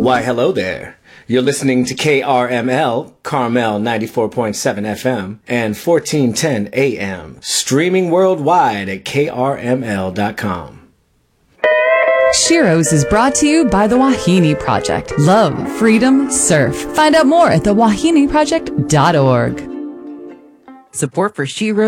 Why, hello there. You're listening to KRML, Carmel 94.7 FM and 1410 AM, streaming worldwide at krml.com. Shiros is brought to you by the Wahine Project. Love, freedom, surf. Find out more at thewahiniproject.org. Support for Shiros